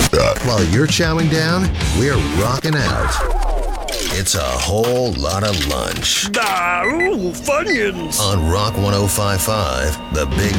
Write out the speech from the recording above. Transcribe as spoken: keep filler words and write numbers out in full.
While you're chowing down, we're rocking out. It's a whole lot of lunch. Ah, ooh, Funyuns. On Rock one oh five point five, the Big